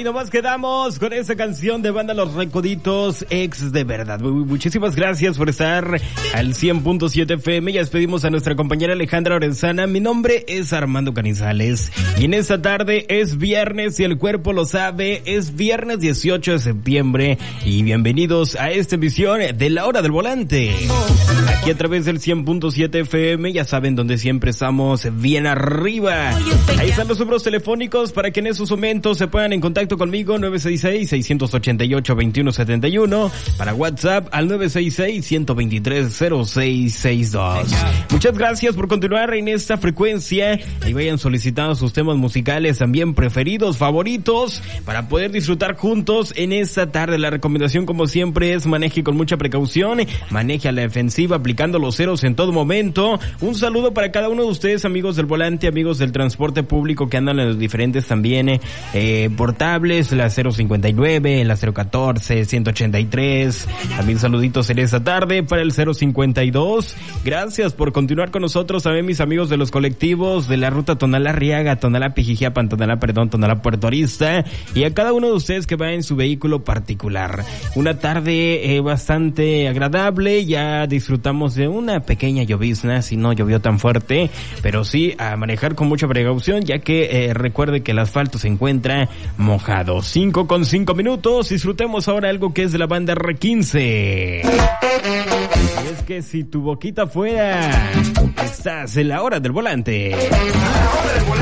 Ahí nomás quedamos con esa canción de banda Los Recoditos, ex de verdad. Muchísimas gracias por estar al 100.7 FM. Ya despedimos a nuestra compañera Alejandra Orenzana. Mi nombre es Armando Canizales y en esta tarde es viernes y el cuerpo lo sabe. Es viernes 18 de septiembre y bienvenidos a esta emisión de La Hora del Volante. Aquí a través del 100.7 FM, ya saben, donde siempre estamos bien arriba. Ahí están los números telefónicos para que en esos momentos se puedan en contacto conmigo, 966-688-2171, para WhatsApp al 966-123-0662. Muchas gracias por continuar en esta frecuencia y vayan solicitando sus temas musicales también preferidos, favoritos, para poder disfrutar juntos en esta tarde. La recomendación, como siempre, es maneje con mucha precaución, maneje a la defensiva, aplicando los ceros en todo momento. Un saludo para cada uno de ustedes, amigos del volante, amigos del transporte público que andan en los diferentes también portables, la 059, la 014, 183. También saluditos en esta tarde para el 052. Gracias por continuar con nosotros, también mis amigos de los colectivos de la ruta Tonalá-Arriaga, Tonalá-Pijijiapan, Tonalá-Puerto Arista, y a cada uno de ustedes que va en su vehículo particular. Una tarde bastante agradable, ya disfrutamos de una pequeña llovizna, si no llovió tan fuerte, pero sí a manejar con mucha precaución, ya que recuerde que el asfalto se encuentra mojado. 5:05, disfrutemos ahora algo que es de la banda R15. Y es que si tu boquita fuera, estás en La Hora del Volante. La Hora del Volante.